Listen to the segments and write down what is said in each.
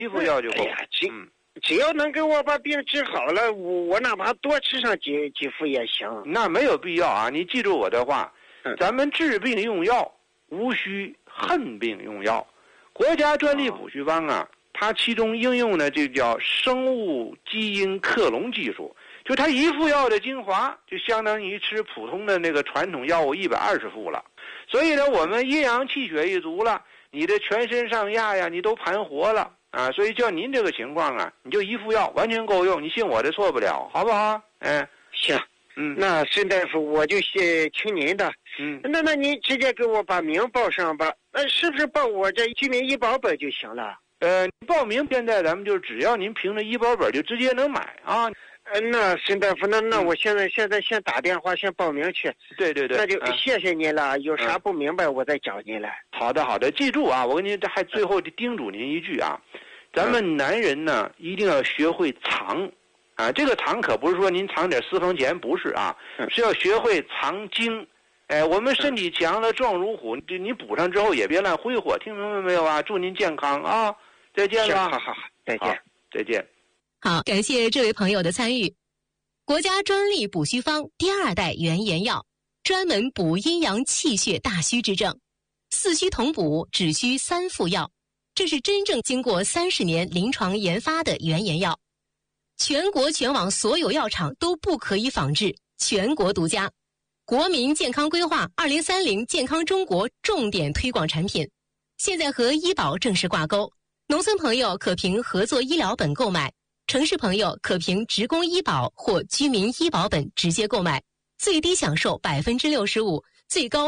一副药就够。 哎呀，只要能给我把病治好了，我哪怕多吃上几副也行。 那没有必要啊！你记住我的话，咱们治病用药，无需恨病用药。国家专利补虚方啊，它其中应用的就叫生物基因克隆技术，就它一副药的精华，就相当于吃普通的那个传统药物120副了。所以呢，我们阴阳气血一足了，你的全身上下呀，你都盘活了。啊，所以叫您这个情况啊，你就一副药完全够用，你信我的错不了，好不好？ 行，那孙大夫我就听您的。那您直接给我把名报上吧，是不是报我这居民医保本就行了？ 报名现在咱们就只要您凭着医保本就直接能买啊。 那孙大夫，那我现在先打电话先报名去。 对， 那就谢谢您了。有啥不明白我再找您来。 好的，记住啊，我跟您还最后叮嘱您一句啊，咱们男人呢一定要学会藏啊，这个藏可不是说您藏点私房钱，不是啊，是要学会藏精。我们身体强了壮如虎，你补上之后也别乱挥霍，听明白没有啊？祝您健康啊！再见了。 好，再见。 再见。 好，感谢这位朋友的参与。国家专利补虚方第2代原研药，专门补阴阳气血大虚之症，4虚同补，只需3副药，这是真正经过30年临床研发的原研药，全国全网所有药厂都不可以仿制，全国独家。国民健康规划2030健康中国重点推广产品，现在和医保正式挂钩，农村朋友可凭合作医疗本购买，城市朋友可凭职工医保或居民医保本直接购买，最低享受65%，最高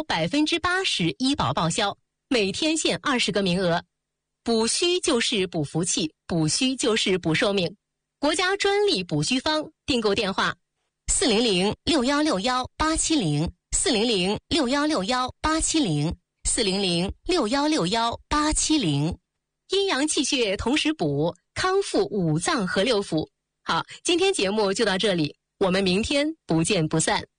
80%医保报销，每天限20个名额。补虚就是补福气，补虚就是补寿命。国家专利补虚方，订购电话400-6161-870，400-6161-870，400-6161-870，阴阳气血同时补，康复5脏和6腑。好，今天节目就到这里，我们明天不见不散。